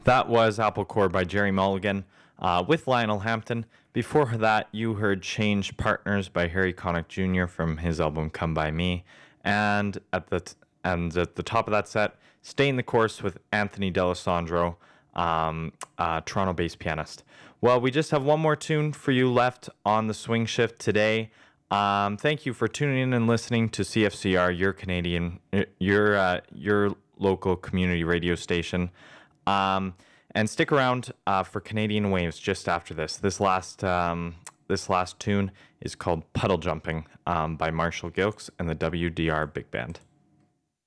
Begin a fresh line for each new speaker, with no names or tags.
That was Apple Core by Jerry Mulligan with Lionel Hampton. Before that, you heard Change Partners by Harry Connick Jr. from his album Come By Me. And at the top of that set, Staying the Course with Anthony D'Alessandro, Toronto-based pianist. Well, we just have one more tune for you left on the Swing Shift today. Thank you for tuning in and listening to CFCR, your local community radio station. And stick around for Canadian Waves just after this. This last tune is called Puddle Jumping by Marshall Gilks and the WDR Big Band.